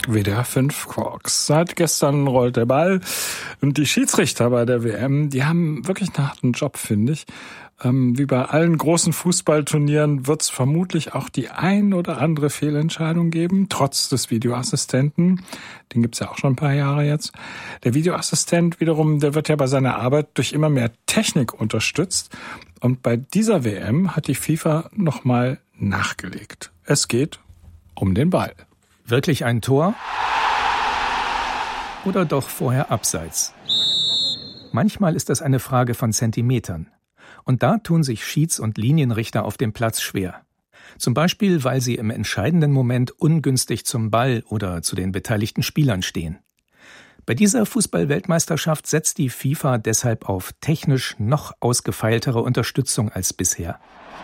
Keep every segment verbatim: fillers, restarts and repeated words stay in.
W D R fünf Quarks. Seit gestern rollt der Ball und die Schiedsrichter bei der W M, die haben wirklich einen harten Job, finde ich. Ähm, wie bei allen großen Fußballturnieren wird es vermutlich auch die ein oder andere Fehlentscheidung geben, trotz des Videoassistenten. Den gibt's ja auch schon ein paar Jahre jetzt. Der Videoassistent wiederum, der wird ja bei seiner Arbeit durch immer mehr Technik unterstützt. Und bei dieser W M hat die FIFA nochmal nachgelegt. Es geht um den Ball. Wirklich ein Tor? Oder doch vorher abseits? Manchmal ist das eine Frage von Zentimetern. Und da tun sich Schieds- und Linienrichter auf dem Platz schwer. Zum Beispiel, weil sie im entscheidenden Moment ungünstig zum Ball oder zu den beteiligten Spielern stehen. Bei dieser Fußball-Weltmeisterschaft setzt die FIFA deshalb auf technisch noch ausgefeiltere Unterstützung als bisher.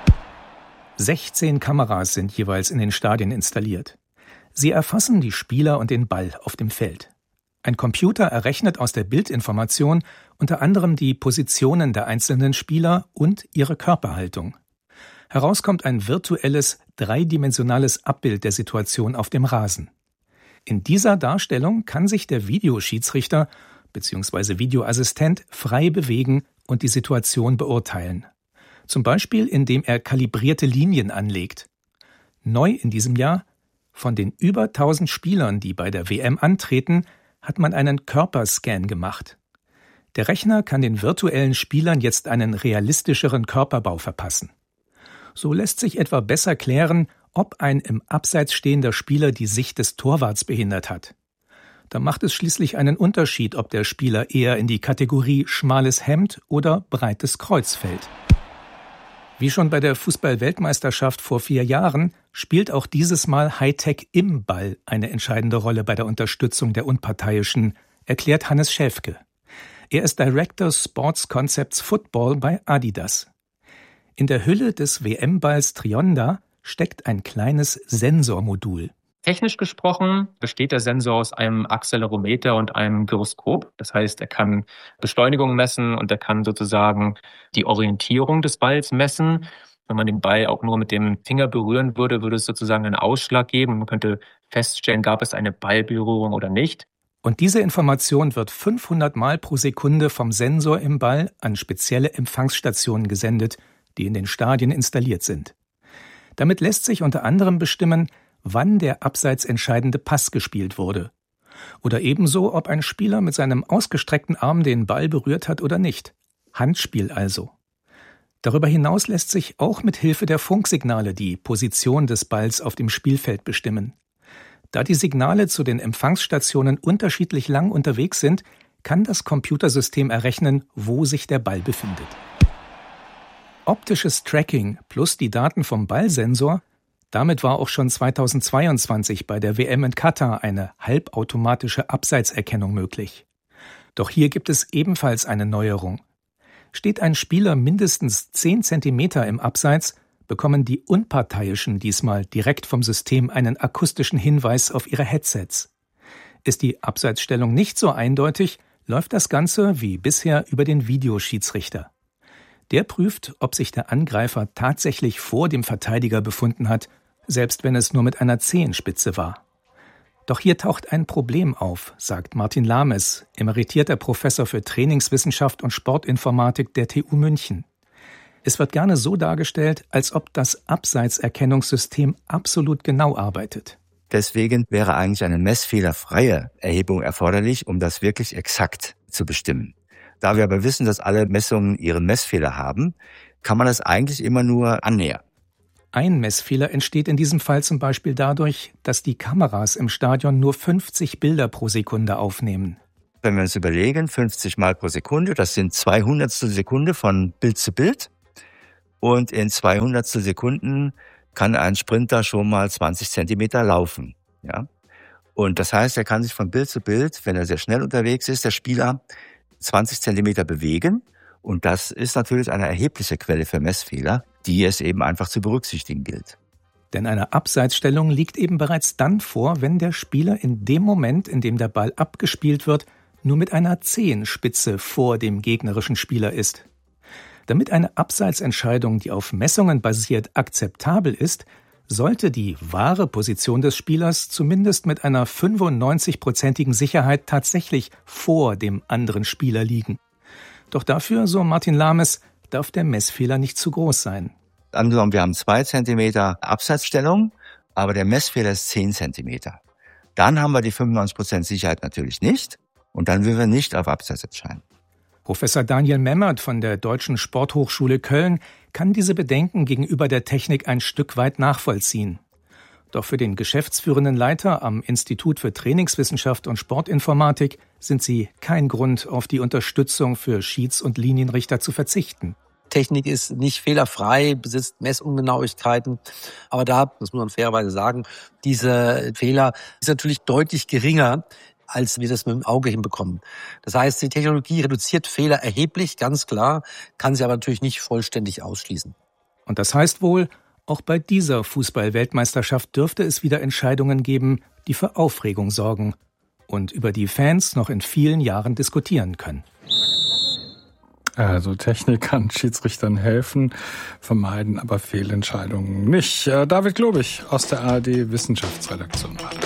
sechzehn Kameras sind jeweils in den Stadien installiert. Sie erfassen die Spieler und den Ball auf dem Feld. Ein Computer errechnet aus der Bildinformation unter anderem die Positionen der einzelnen Spieler und ihre Körperhaltung. Heraus kommt ein virtuelles, dreidimensionales Abbild der Situation auf dem Rasen. In dieser Darstellung kann sich der Videoschiedsrichter bzw. Videoassistent frei bewegen und die Situation beurteilen. Zum Beispiel, indem er kalibrierte Linien anlegt. Neu in diesem Jahr: von den über tausend Spielern, die bei der W M antreten, hat man einen Körperscan gemacht. Der Rechner kann den virtuellen Spielern jetzt einen realistischeren Körperbau verpassen. So lässt sich etwa besser klären, ob ein im Abseits stehender Spieler die Sicht des Torwarts behindert hat. Da macht es schließlich einen Unterschied, ob der Spieler eher in die Kategorie schmales Hemd oder breites Kreuz fällt. Wie schon bei der Fußball-Weltmeisterschaft vor vier Jahren spielt auch dieses Mal Hightech im Ball eine entscheidende Rolle bei der Unterstützung der Unparteiischen, erklärt Hannes Schäfke. Er ist Director Sports Concepts Football bei Adidas. In der Hülle des W M-Balls Trionda steckt ein kleines Sensormodul. Technisch gesprochen besteht der Sensor aus einem Accelerometer und einem Gyroskop. Das heißt, er kann Beschleunigung messen und er kann sozusagen die Orientierung des Balls messen. Wenn man den Ball auch nur mit dem Finger berühren würde, würde es sozusagen einen Ausschlag geben. Man könnte feststellen, gab es eine Ballberührung oder nicht. Und diese Information wird fünfhundert Mal pro Sekunde vom Sensor im Ball an spezielle Empfangsstationen gesendet, die in den Stadien installiert sind. Damit lässt sich unter anderem bestimmen, wann der abseits entscheidende Pass gespielt wurde. Oder ebenso, ob ein Spieler mit seinem ausgestreckten Arm den Ball berührt hat oder nicht. Handspiel also. Darüber hinaus lässt sich auch mit Hilfe der Funksignale die Position des Balls auf dem Spielfeld bestimmen. Da die Signale zu den Empfangsstationen unterschiedlich lang unterwegs sind, kann das Computersystem errechnen, wo sich der Ball befindet. Optisches Tracking plus die Daten vom Ballsensor, damit war auch schon zweitausendzweiundzwanzig bei der W M in Katar eine halbautomatische Abseitserkennung möglich. Doch hier gibt es ebenfalls eine Neuerung. Steht ein Spieler mindestens zehn Zentimeter im Abseits, bekommen die Unparteiischen diesmal direkt vom System einen akustischen Hinweis auf ihre Headsets. Ist die Abseitsstellung nicht so eindeutig, läuft das Ganze wie bisher über den Videoschiedsrichter. Der prüft, ob sich der Angreifer tatsächlich vor dem Verteidiger befunden hat, selbst wenn es nur mit einer Zehenspitze war. Doch hier taucht ein Problem auf, sagt Martin Lames, emeritierter Professor für Trainingswissenschaft und Sportinformatik der T U München. Es wird gerne so dargestellt, als ob das Abseitserkennungssystem absolut genau arbeitet. Deswegen wäre eigentlich eine messfehlerfreie Erhebung erforderlich, um das wirklich exakt zu bestimmen. Da wir aber wissen, dass alle Messungen ihren Messfehler haben, kann man das eigentlich immer nur annähern. Ein Messfehler entsteht in diesem Fall zum Beispiel dadurch, dass die Kameras im Stadion nur fünfzig Bilder pro Sekunde aufnehmen. Wenn wir uns überlegen, fünfzig Mal pro Sekunde, das sind zweihundertstel Sekunde von Bild zu Bild. Und in zweihundertstel Sekunden kann ein Sprinter schon mal zwanzig Zentimeter laufen. Ja? Und das heißt, er kann sich von Bild zu Bild, wenn er sehr schnell unterwegs ist, der Spieler, zwanzig Zentimeter bewegen. Und das ist natürlich eine erhebliche Quelle für Messfehler, die es eben einfach zu berücksichtigen gilt. Denn eine Abseitsstellung liegt eben bereits dann vor, wenn der Spieler in dem Moment, in dem der Ball abgespielt wird, nur mit einer Zehenspitze vor dem gegnerischen Spieler ist. Damit eine Abseitsentscheidung, die auf Messungen basiert, akzeptabel ist, sollte die wahre Position des Spielers zumindest mit einer fünfundneunzigprozentigen Sicherheit tatsächlich vor dem anderen Spieler liegen. Doch dafür, so Martin Lames, darf der Messfehler nicht zu groß sein. Angenommen, wir haben zwei Zentimeter Abseitsstellung, aber der Messfehler ist zehn Zentimeter. Dann haben wir die fünfundneunzig Prozent Sicherheit natürlich nicht und dann würden wir nicht auf Abseits entscheiden. Professor Daniel Memmert von der Deutschen Sporthochschule Köln kann diese Bedenken gegenüber der Technik ein Stück weit nachvollziehen. Doch für den geschäftsführenden Leiter am Institut für Trainingswissenschaft und Sportinformatik sind sie kein Grund, auf die Unterstützung für Schieds- und Linienrichter zu verzichten. Technik ist nicht fehlerfrei, besitzt Messungenauigkeiten. Aber da, das muss man fairerweise sagen, diese Fehler ist natürlich deutlich geringer, als wir das mit dem Auge hinbekommen. Das heißt, die Technologie reduziert Fehler erheblich, ganz klar, kann sie aber natürlich nicht vollständig ausschließen. Und das heißt wohl, auch bei dieser Fußball-Weltmeisterschaft dürfte es wieder Entscheidungen geben, die für Aufregung sorgen und über die Fans noch in vielen Jahren diskutieren können. Also Technik kann Schiedsrichtern helfen, vermeiden aber Fehlentscheidungen nicht. David Globig aus der A R D Wissenschaftsredaktion war das.